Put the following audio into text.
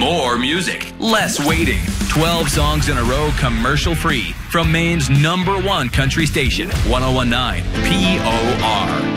More music, less waiting. 12 songs in a row, commercial-free. From Maine's #1 country station, 1019 POR.